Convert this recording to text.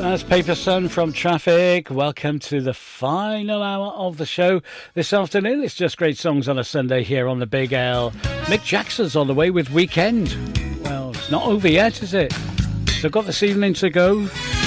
That's Paper Sun from Traffic. Welcome to the final hour of the show this afternoon. It's just great songs on a Sunday here on the Big L. Mick Jackson's on the way with Weekend. Well, it's not over yet, is it? So got this evening to go.